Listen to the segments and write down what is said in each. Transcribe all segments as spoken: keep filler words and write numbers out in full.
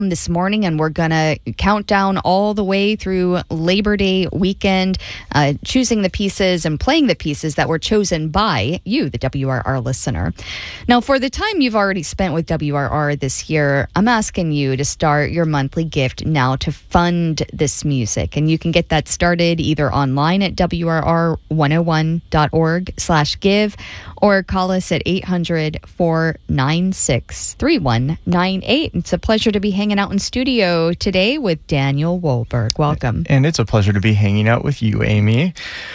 this morning, and we're going to count down all the way through Labor Day weekend, uh, choosing the pieces and playing the pieces that were chosen by you, the W R R listener. Now, for the time you've already spent with W R R this year, I'm asking you to start your monthly gift now to fund this music. And you can get that started either online at W R R one oh one dot org slash give or call us at eight hundred, four nine six, three one nine eight. It's a pleasure to be hanging out in studio today with Daniel Wohlberg. Welcome. And it's a pleasure to be hanging out with you, Amy.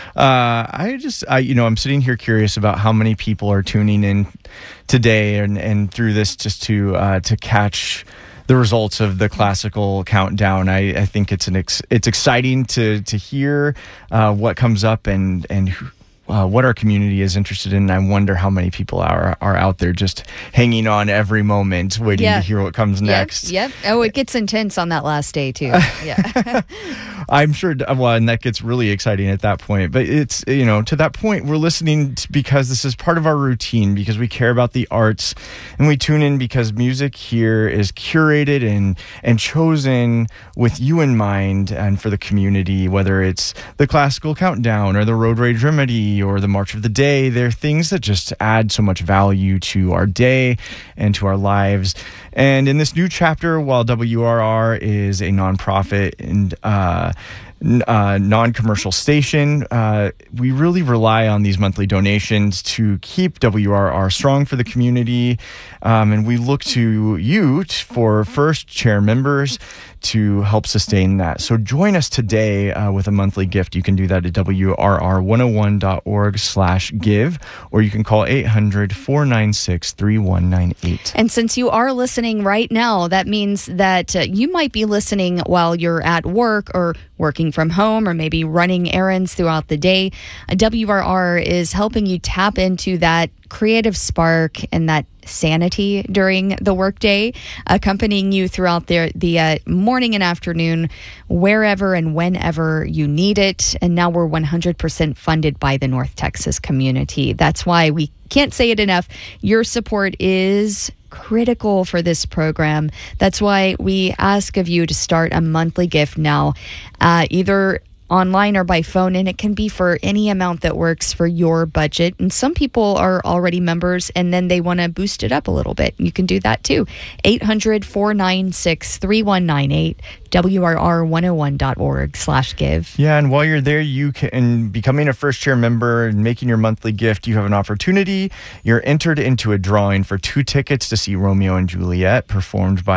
Uh, I just, I, you know, I'm sitting here curious about how many people are tuning in today and, and through this just to uh, to catch the results of the classical countdown. I, I think it's an ex- it's exciting to to hear uh, what comes up and and who, Uh, what our community is interested in. I wonder how many people are are out there just hanging on every moment, waiting yeah. to hear what comes yep, next. Yep. Oh, it gets intense on that last day too. Yeah. I'm sure, well, and that gets really exciting at that point. But it's, you know, to that point, we're listening to, because this is part of our routine, because we care about the arts, and we tune in because music here is curated and, and chosen with you in mind and for the community, whether it's the classical countdown or the road rage remedy or the March of the Day. They're things that just add so much value to our day and to our lives. And in this new chapter, while W R R is a nonprofit and uh, n- uh, non-commercial station, uh, we really rely on these monthly donations to keep W R R strong for the community. Um, and we look to you t- for first chair members to help sustain that. So join us today uh, with a monthly gift. You can do that at W R R one oh one dot org slash give, or you can call eight hundred, four nine six, three one nine eight. And since you are listening right now, that means that uh, you might be listening while you're at work or working from home or maybe running errands throughout the day. Uh, W R R is helping you tap into that creative spark and that sanity during the workday, accompanying you throughout the, the uh, morning and afternoon, wherever and whenever you need it. And now we're one hundred percent funded by the North Texas community. That's why we can't say it enough. Your support is critical for this program. That's why we ask of you to start a monthly gift now, uh, either online or by phone, and it can be for any amount that works for your budget. And some people are already members and then they want to boost it up a little bit. You can do that too. eight hundred, four nine six, three one nine eight, W R R one oh one dot org slash give. Yeah, and while you're there, you can, becoming a first chair member and making your monthly gift, you have an opportunity. You're entered into a drawing for two tickets to see Romeo and Juliet performed by